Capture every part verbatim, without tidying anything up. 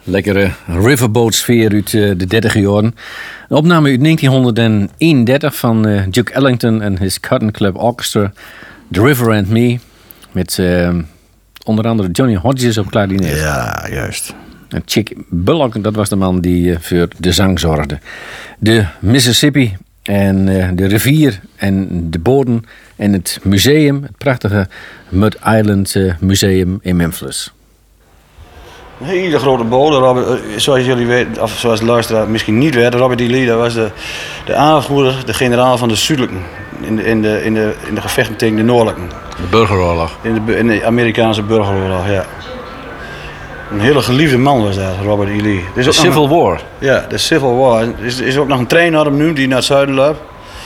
Lekkere riverboat sfeer uit uh, de dertig jaren. Een opname uit negentien eenendertig van uh, Duke Ellington en his Cotton Club Orchestra. The River and Me. Met uh, onder andere Johnny Hodges op klarinet. Ja, juist. En Chick Bullock, dat was de man die uh, voor de zang zorgde. De Mississippi en uh, de rivier en de bodem en het museum. Het prachtige Mud Island uh, Museum in Memphis. Een hele grote boot. Robert, zoals jullie weten, of zoals de luisteraar misschien niet weet, Robert E. Lee, dat was de, de aanvoerder, de generaal van de Zuidelijken. In de, in de, in de, in de gevechten tegen de Noordelijken. De burgeroorlog. In de, in de Amerikaanse burgeroorlog, ja. Een hele geliefde man was dat, Robert E. Lee. De Civil een, War. Ja, de Civil War. Er is, is ook nog een trein naar hem nu die naar het zuiden loopt.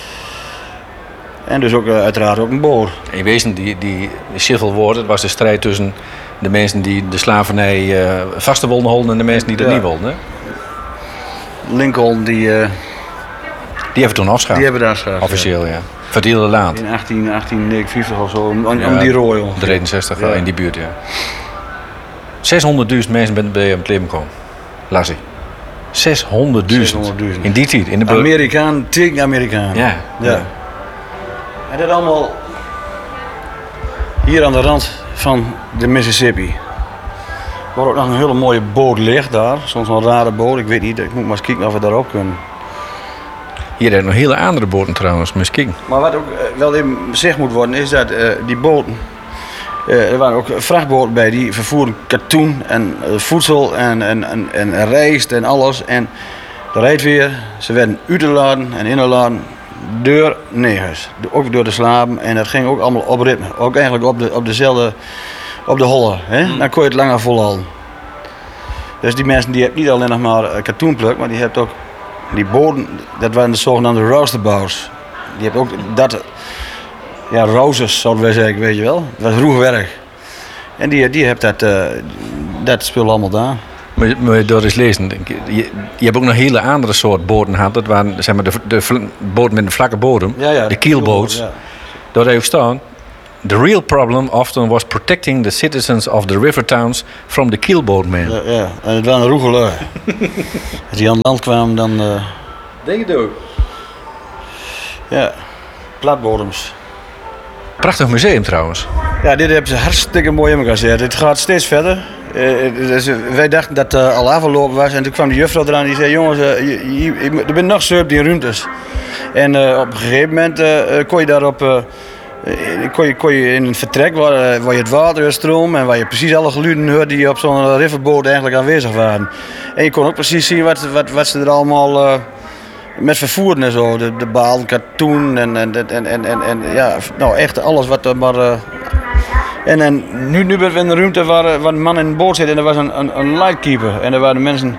En dus ook uh, uiteraard ook een boot. In wezen, die, die Civil War, dat was de strijd tussen de mensen die de slavernij uh, vaste wilden houden en de mensen die dat ja. niet wilden. Hè? Lincoln, die... Uh, die hebben toen afschaft. Die hebben daar afschaft. Officieel, ja. ja. Verdeelde land. In achttien negenenvijftig of zo, om, om ja, die rooien. drieënzestig, ja. In die buurt, ja. zeshonderdduizend mensen ben bij om het leven gekomen. Las ik. zeshonderdduizend. In die tijd. In de bur- Amerikaan tegen Amerikaan. Ja. ja. ja. En dat allemaal hier aan de rand van de Mississippi. Waar ook nog een hele mooie boot ligt daar. Soms een rare boot, ik weet niet. Ik moet maar eens kijken of we daarop kunnen. Hier zijn nog hele andere boten trouwens, misschien. Maar wat ook wel even gezegd moet worden, is dat uh, die boten... Uh, er waren ook vrachtboten bij die vervoeren katoen en uh, voedsel en, en, en, en rijst en alles. En de rijdweer, ze werden uitgeladen en ingeladen door negers. Ook door de slaven en dat ging ook allemaal op ritme. Ook eigenlijk op, de, op dezelfde, op de holle. Hè? Dan kon je het langer volhouden. Dus die mensen die hebben niet alleen nog maar katoenpluk, maar die hebben ook die boten, dat waren de zogenaamde roosterbouwers. Die hebben ook dat... Ja, roosters zouden wij zeggen, weet je wel. Dat was roeg werk. En die, die heeft dat, uh, dat spul allemaal daar. Maar, maar door eens lezen, je, je hebt ook nog een hele andere soort boten gehad. Dat waren zeg maar, de, de boten met een vlakke bodem, ja, ja, de keelboats. Ja. Daar heeft staan, the real problem often was protecting the citizens of the river towns from the keelboatmen. Ja, ja, en het waren een roege lui. Als die aan het land kwamen, dan... Uh... Denk je ook? Ja, platbodems. Prachtig museum trouwens. Ja, dit hebben ze hartstikke mooi in elkaar gezet. Het gaat steeds verder. Uh, dus wij dachten dat het uh, al afgelopen was. En toen kwam de juffrouw eraan die zei... Jongens, uh, je, je, je, er zijn nog zeventien ruimtes. En uh, op een gegeven moment uh, kon je daarop... Uh, kon, je, kon je in een vertrek waar, uh, waar je het water stroom... en waar je precies alle geluiden hoorde die op zo'n riverboot eigenlijk aanwezig waren. En je kon ook precies zien wat, wat, wat ze er allemaal... Uh, met vervoeren en zo, de, de baal, katoen en, en, en, en, en, en ja, nou echt alles wat er maar... Uh, en, en nu, nu ben we in de ruimte waar, waar een man in een boot zit en er was een, een, een lightkeeper. En er waren mensen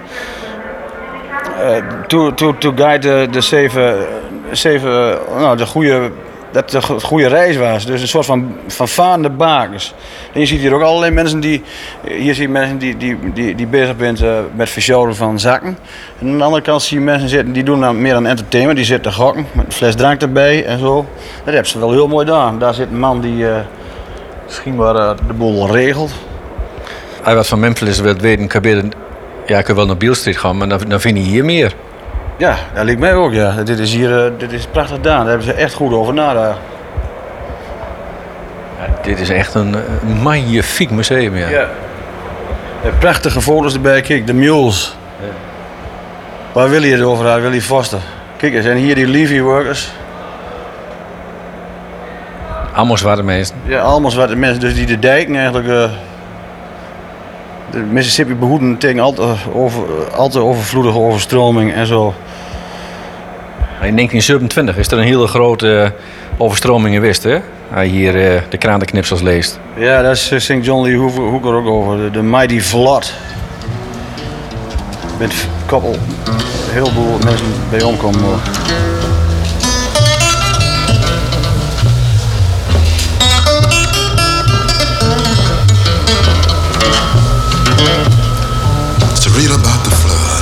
uh, to, to, to guide de zeven, zeven uh, nou de goede, dat de goede reis was. Dus een soort van, van varende bakens. En je ziet hier ook allerlei mensen die, hier zie je mensen die, die, die, die bezig zijn uh, met versjouwen van zakken. En aan de andere kant zie je mensen zitten, die doen dan meer aan entertainment. Die zitten te gokken met een fles drank erbij en zo. Dat hebben ze wel heel mooi gedaan. Daar zit een man die uh, misschien maar uh, de boel regelt. Als je wat van Memphis wilt weten, kan je, ja, kan je wel naar Beale Street gaan, maar dan, dan vind je hier meer. Ja, dat lijkt mij ook, ja. Dit is hier uh, dit is prachtig gedaan. Daar hebben ze echt goed over nagedacht. Ja, dit is echt een, een magnifiek museum, ja. Ja. Prachtige foto's erbij. Kijk, de mules. Ja. Waar wil je het over hebben? Willie Foster. Kijk eens, en hier die Levy workers. Allemaal zwarte mensen. Ja, allemaal zwarte mensen. Dus die de dijken eigenlijk... Uh, de Mississippi behoeden tegen al te, over, al te overvloedige overstroming en zo. In negentien zevenentwintig is er een hele grote uh, overstroming geweest, hè? Als je hier uh, de krantenknipsels leest. Ja, daar zingt John Lee Hooker ook over. De, de Mighty Flood. Met een koppel, een heleboel mensen bij omkomen. To read about the